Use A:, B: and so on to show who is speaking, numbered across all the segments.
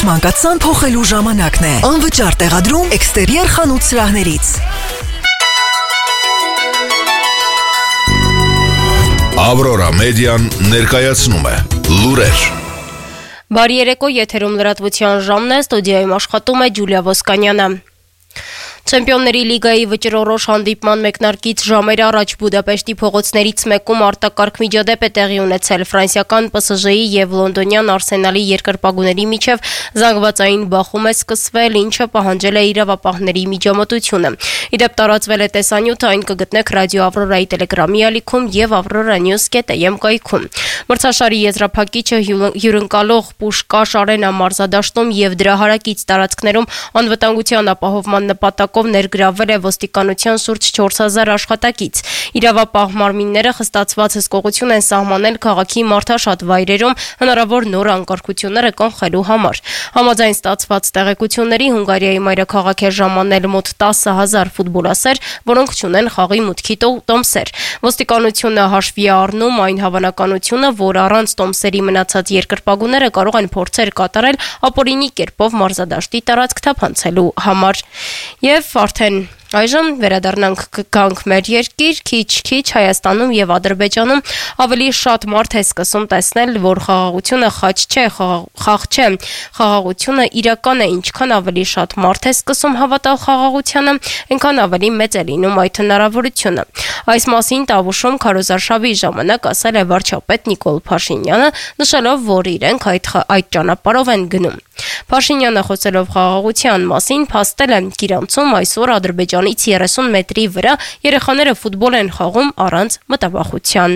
A: Մանկացան փոխելու ժամանակն է։ Անվճար տեղադրում էքստերիեր խանութ սրահներից։
B: Ավրորա մեդիան ներկայացնում է լուրեր։
C: Բարի երեկո, եթերում լրատվության ժամն է, ստուդիայում աշխատում է Ջուլիա Ոսկանյանը։ Չեմպիոնների լիգայի վճռորոշ հանդիպման մեկնարկից ժամեր առաջ Բուդապեշտի փողոցներից մեկում արտակարգ միջադեպ է տեղի ունեցել ֆրանսիական ՊՍԺ-ի եւ լոնդոնյան Արսենալի երկրպագուների միջև զանգվածային բախում է սկսվել, ինչը պահանջել է իրավապահների միջամտությունը։ Իդեպ տարածվել է տեսանյութը, այն կգտնեք ռադիո Ավրորայի տելեգրամի ալիքում եւ avroranews.am կայքում։ Մրցաշարի եզրափակիչը հյուրընկալող Պուշկաշ Արենա մարզադաշտում եւ դրա հարակից տարածքներում անվտանգության ապահովման նպատակով ներգրավել է ոստիկանության շուրջ 4000 աշխատակից։ Իրավապահ մարմինները խստացված հսկողություն են սահմանել քաղաքի մարդաշատ վայրերում հնարավոր նոր անկարգությունները կանխելու համար։ Համաձայն ստացված տեղեկությունների Հունգարիայի մայրաքաղաք է ժամանել մոտ 10000 ֆուտբոլասեր, որոնք չունեն խաղի մուտքի տոմսեր։ Ոստիկանությունը հաշվի է առնում այն հավանականությունը, որ առանց տոմսերի մնացած երկրպագուները կարող են փորձեր կատարել ապօրինի կերպով մարզադաշտի տարածք թափանցելու համար։ Եվ արդեն այժմ վերադառնանք մեր երկիր, քիչ Հայաստանում եւ Ադրբեջանում ավելի շատ մարդ է սկսում տեսնել, որ խաղաղությունը խաղ չէ, խաղաղությունը իրական է, ինչքան ավելի շատ մարդ է սկսում հավատալ խաղաղությանը, այնքան ավելի մեծ է լինում այդ հնարավորությունը։ Այս մասին Տավուշում քարոզարշավի ժամանակ ասել է վարչապետ Նիկոլ Փաշինյանը, նշելով, որ իրենք այդ ճանապարհով են գնում։ Փաշինյանը խոսելով խաղաղության մասին փաստել է Կիրանցում այսօր Ադրբեջանից 30 մետրի վրա երեխաները ֆուտբոլ են խաղում առանց մտավախության։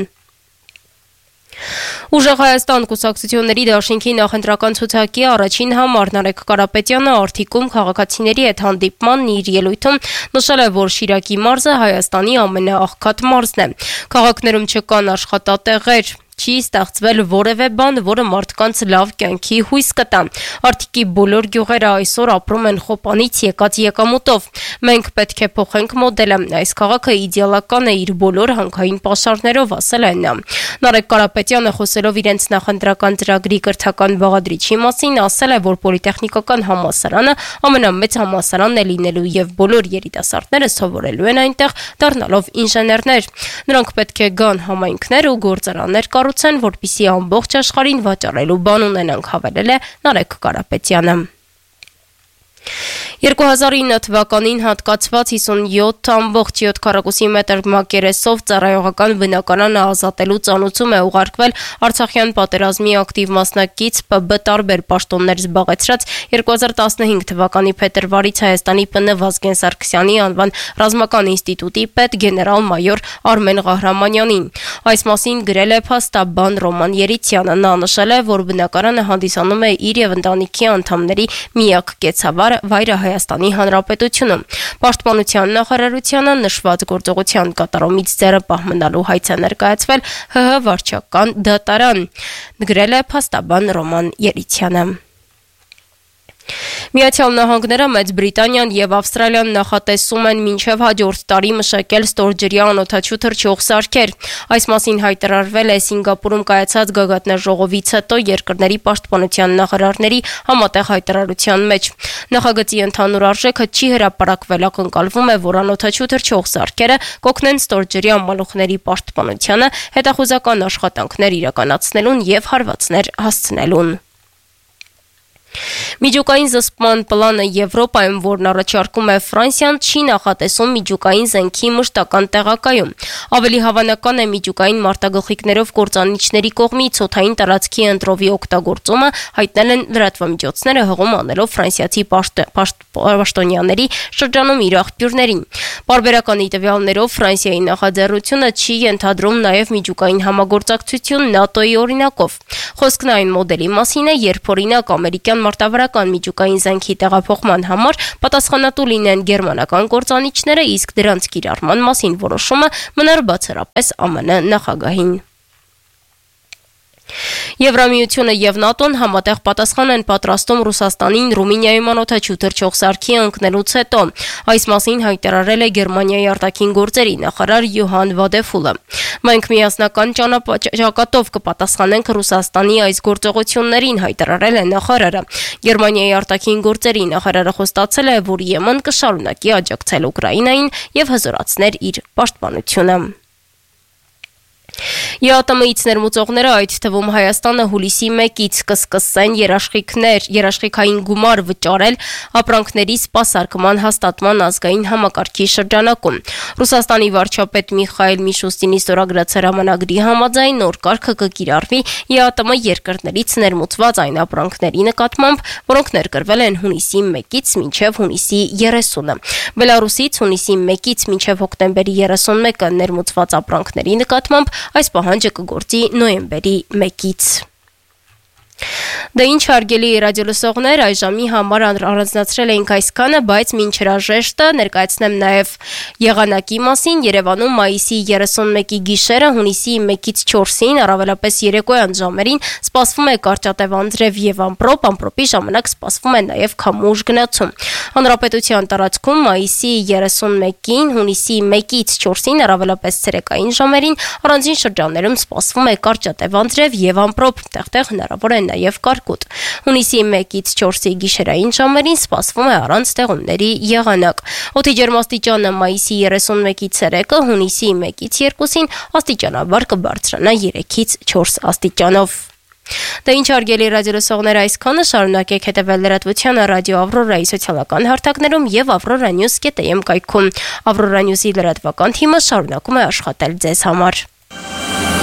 C: Ուժեղ Հայաստան կուսակցությունների դաշինքի նախընտրական ցուցակի առաջին համար Նարեկ Կարապետյանը Արթիկում քաղաքացիների հետ հանդիպմանն իր ելույթում նշել է, որ Շիրակի մարզը Հայաստանի ամենաաղքատ մարզն է։ Քաղաքներում չկան աշխատատեղեր, չի ստեղծվել որևէ բան, որը մարդկանց լավ կյանքի հույս կտա։ Արթիկի բոլոր գյուղերը այսօր ապրում են խոպանից եկած եկամուտով։ Մենք պետք է փոխենք մոդելը։ Այս քաղաքը իդեալական է իր բոլոր հանքային պաշարներով, ասել է նա։ Նարեկ Կարապետյանը խոսելով իրենց նախընտրական ծրագրի կրթական բաղադրիչի մասին, ասել է, որ պոլիտեխնիկական համալսարանը ամենամեծ համալսարանն է լինելու եւ բոլոր երիտասարդները սովորելու են այնտեղ, դառնալով ինժեներներ։ Նրանք պետք է գան համայնքներ ու գործարաններ կառուցեն, որպեսզի ամբողջ աշխարհին վաճառելու բան ունենանք, հավելել է Նարեկ Կարապետյանը։ 2009 թվականին հատկացված 57.7 քառակուսի մետր մակերեսով ծառայողական բնակարանը ազատելու ծանուցում է ուղարկվել Արցախյան պատերազմի ակտիվ մասնակից ՊԲ տարբեր պաշտոններ զբաղեցրած 2015 թվականի փետրվարից Հայաստանի ՊՆ Վազգեն Սարգսյանի անվան ռազմական ինստիտուտի պետ գեներալ-մայոր Արմեն Ղահրամանյանին։ Այս մասին գրել է փաստաբան Ռոման Երիցյանը։ Նա նշել է, որ բնակարանը հանդիսանում է իր եւ ընտանիքի անդամների միակ կեցավար վայրը Հայաստանի Հանրապետությունում։ Պաշտպանության նախարարությանը նշված գործողության կատարումից ձեռնպահ մնալու հայց է ներկայացվել ՀՀ վարչական դատարան, գրել է փաստաբան Ռոման Երիցյանը։ Միացյալ Նահանգները, Մեծ Բրիտանիան եւ Ավստրալիան նախատեսում են մինչեւ հաջորդ տարի մշակել ստորջրյա անօդաչու թռչող սարքեր։ Այս մասին հայտարարվել է Սինգապուրում կայացած գագաթնաժողովից հետո երկրների պաշտպանության նախարարների համատեղ հայտարարության մեջ։ Նախագծի ընդհանուր արժեքը չի հրապարակվել, ակնկալվում է, որ անօդաչու թռչող սարքերը կօգնեն ստորջրյա մալուխների պաշտպանությանը, հետախուզական աշխատանքներ իրականացնելուն եւ հարվածներ հասցնելուն։ Միջուկային զսպման պլանը Եվրոպայում, որն առաջարկում է Ֆրանսիան, չի նախատեսում միջուկային զենքի մշտական տեղակայում։ Ավելի հավանական է միջուկային մարտագլխիկներով կործանիչների կողմից օդային տարածքի ընտրովի օգտագործումը, հայտնել են լրատվամիջոցները հղում անելով ֆրանսիացի պաշտոնյաների շրջանում իր աղբյուրներին։ Պարբերական տվյալներով Ֆրանսիայի նախաձեռնությունը չի ենթադրում նաև միջուկային համագործակցություն ՆԱՏՕ-ի օրինակով։ Խոսքն այն մոդելի մասին է, երբ օրինակ ամերիկյան մարտավարական միջուկային զենքի տեղափոխման համար պատասխանատու լինեն գերմանական կործանիչները, իսկ դրանց կիրառման մասին որոշումը մնար բացառապես ԱՄՆ նախագահին։ Եվրամիությունը եւ ՆԱՏՕ-ն համատեղ պատասխան են պատրաստում Ռուսաստանին Ռումինիայում անօդաչու թռչող սարքի ընկնելուց հետո։ Այս մասին հայտարարել է Գերմանիայի արտաքին գործերի նախարար Յոհան Վադեֆուլը։ Մենք միասնական ճակատով կպատասխանենք Ռուսաստանի այս գործողություններին, հայտարարել է նախարարը։ Գերմանիայի արտաքին գործերի նախարարը խոստացել է, որ Եմեն կշարունակի աջակցել Ուկրաինային եւ հզորացներ իր պաշտպանությունը։ ԵԱՏՄ-ից ներմուծողները, այդ թվում Հայաստանը, հուլիսի 1-ից կսկսեն երաշխիքային գումար վճարել ապրանքների սպասարկման հաստատման ազգային համակարգի շրջանակում։ Ռուսաստանի վարչապետ Միխայել Միշուստինի ստորագրած հրամանագրի համաձայն նոր կարգը կկիրառվի ԵԱՏՄ երկրներից ներմուծված այն ապրանքների նկատմամբ, որոնք ներկրվել են հունիսի 1-ից մինչև հունիսի 30-ը։ Բելարուսից հունիսի 1-ից մինչև հոկտեմբերի 31-ը ներմուծված ապրանքների նկատմամբ այս պահանջը կգործի նոյեմբերի 1-ից։ Դե ինչ հարգելի ռադիոլսողներ, այժմի համար առանձնացրել էինք այսքանը, բայց մինչ հրաժեշտը ներկայացնեմ նաև եղանակի մասին։ Երևանում մայիսի 31-ի գիշերը հունիսի 1-ից 4-ին, առավելապես երեկոյան ժամերին սպասվում է կարճատև անձրև եւ ամպրոպի ժամանակ սպասվում է նաև քամուշ գնացում։ Հանրապետության տարածքում մայիսի 31-ին, հունիսի 1-ից 4-ին, առավելապես ցերեկային ժամերին առանձին շրջաններում սպասվում է կարճատև անձրև եւ ամպրոպ, տեղ-տեղ հնարավոր է նաև կարկուտ։ Հունիսի 1-ից 4-ի գիշերային ժամերին սպասվում է առանց ստեղումների եղանակ։ Օդի ջերմաստիճանը մայիսի 31-ից ցերեկը, հունիսի 1-ից 2-ին աստիճանաբար կբարձրանա 3-ից 4 աստիճանով։ Դե ինչ հարգելի ռադիոլսողներ, այսքանը, շարունակեք հետևել լրատվությանը ռադիո Ավրորայի սոցիալական հարթակներում եւ avroranews.am կայքում։ Avrora News-ի լրատվական թիմը շարունակում է աշխատել ձեզ համար։